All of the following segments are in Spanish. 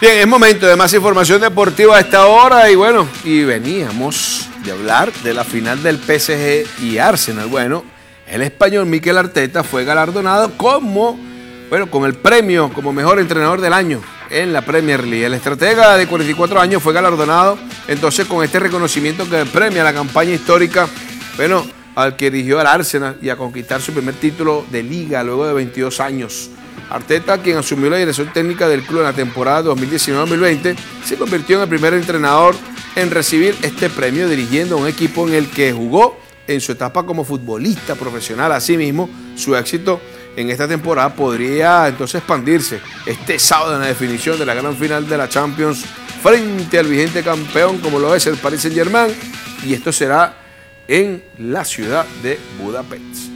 Bien, es momento de más información deportiva a esta hora y bueno, y veníamos de hablar de la final del PSG y Arsenal. Bueno, el español Mikel Arteta fue galardonado con el premio como mejor entrenador del año en la Premier League. El estratega de 44 años fue galardonado entonces con este reconocimiento que premia la campaña histórica, al que dirigió al Arsenal y a conquistar su primer título de liga luego de 22 años. Arteta, quien asumió la dirección técnica del club en la temporada 2019-2020, se convirtió en el primer entrenador en recibir este premio, dirigiendo a un equipo en el que jugó en su etapa como futbolista profesional. Asimismo, su éxito en esta temporada podría entonces expandirse este sábado en la definición de la gran final de la Champions frente al vigente campeón como lo es el Paris Saint-Germain, y esto será en la ciudad de Budapest.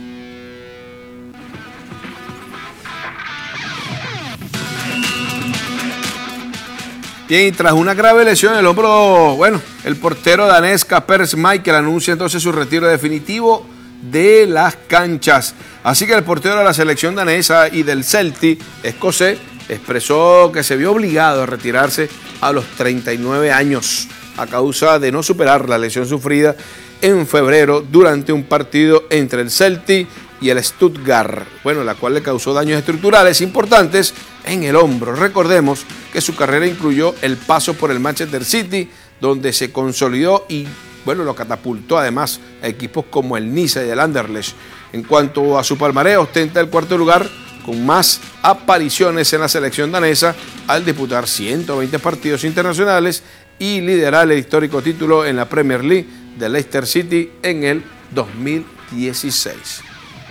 Bien, y tras una grave lesión en el hombro, el portero danés Kasper Schmeichel anuncia entonces su retiro definitivo de las canchas. Así que el portero de la selección danesa y del Celtic escocés expresó que se vio obligado a retirarse a los 39 años a causa de no superar la lesión sufrida en febrero durante un partido entre el Celtic y el Stuttgart, la cual le causó daños estructurales importantes en el hombro. Recordemos que su carrera incluyó el paso por el Manchester City, donde se consolidó y lo catapultó además a equipos como el Niza y el Anderlecht. En cuanto a su palmarés, ostenta el cuarto lugar con más apariciones en la selección danesa al disputar 120 partidos internacionales y liderar el histórico título en la Premier League de Leicester City en el 2016.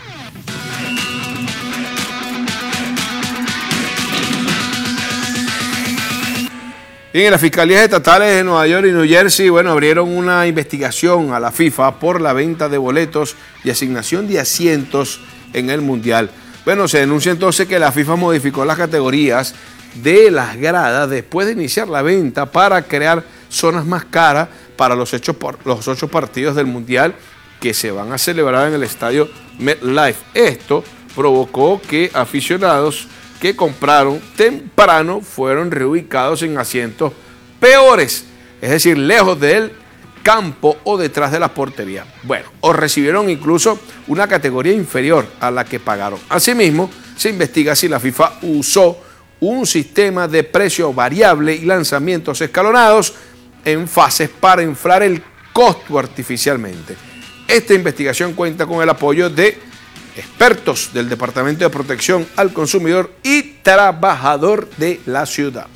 En las fiscalías estatales de Nueva York y New Jersey, abrieron una investigación a la FIFA por la venta de boletos y asignación de asientos en el Mundial. Se denuncia entonces que la FIFA modificó las categorías de las gradas después de iniciar la venta para crear zonas más caras para los 8 partidos del Mundial que se van a celebrar en el estadio MetLife. Esto provocó que aficionados que compraron temprano fueron reubicados en asientos peores, es decir, lejos del campo o detrás de las porterías. O recibieron incluso una categoría inferior a la que pagaron. Asimismo, se investiga si la FIFA usó un sistema de precio variable y lanzamientos escalonados en fases para inflar el costo artificialmente. Esta investigación cuenta con el apoyo de expertos del Departamento de Protección al Consumidor y Trabajador de la ciudad.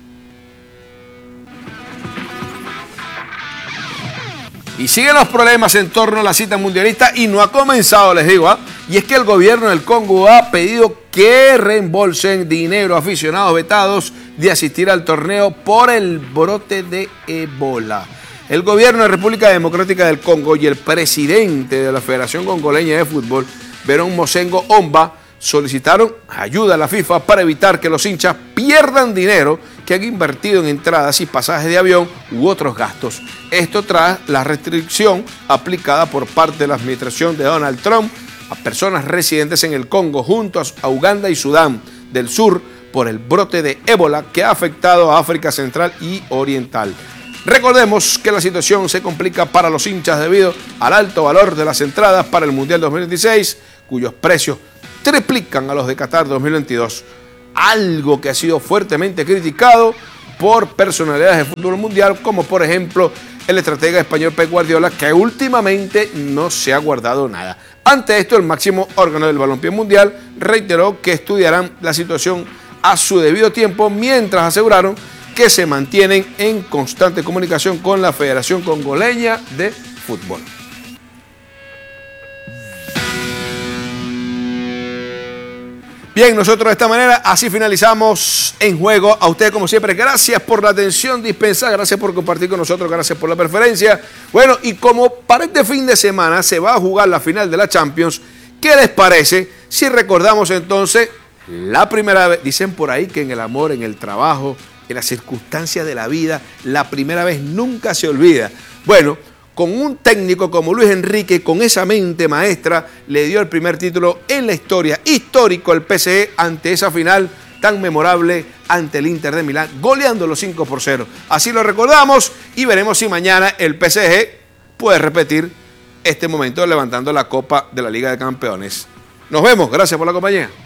Y siguen los problemas en torno a la cita mundialista y no ha comenzado, les digo, y es que el gobierno del Congo ha pedido que reembolsen dinero a aficionados vetados de asistir al torneo por el brote de ébola. El gobierno de República Democrática del Congo y el presidente de la Federación Congoleña de Fútbol, Verón Mosengo Omba, solicitaron ayuda a la FIFA para evitar que los hinchas pierdan dinero que han invertido en entradas y pasajes de avión u otros gastos. Esto tras la restricción aplicada por parte de la administración de Donald Trump a personas residentes en el Congo junto a Uganda y Sudán del Sur por el brote de ébola que ha afectado a África Central y Oriental. Recordemos que la situación se complica para los hinchas debido al alto valor de las entradas para el Mundial 2026, cuyos precios triplican a los de Qatar 2022, algo que ha sido fuertemente criticado por personalidades del fútbol mundial, como por ejemplo el estratega español Pep Guardiola, que últimamente no se ha guardado nada. Ante esto, el máximo órgano del balompié mundial reiteró que estudiarán la situación a su debido tiempo, mientras aseguraron que se mantienen en constante comunicación con la Federación Congoleña de Fútbol. Bien, nosotros de esta manera así finalizamos En Juego. A ustedes, como siempre, gracias por la atención dispensada, gracias por compartir con nosotros, gracias por la preferencia. Y como para este fin de semana se va a jugar la final de la Champions, ¿qué les parece si recordamos entonces la primera vez? Dicen por ahí que en el amor, en el trabajo, en las circunstancias de la vida, la primera vez nunca se olvida. Con un técnico como Luis Enrique, con esa mente maestra, le dio el primer título en la historia, histórico al PSG ante esa final tan memorable ante el Inter de Milán, goleando los 5-0. Así lo recordamos y veremos si mañana el PSG puede repetir este momento levantando la Copa de la Liga de Campeones. Nos vemos, gracias por la compañía.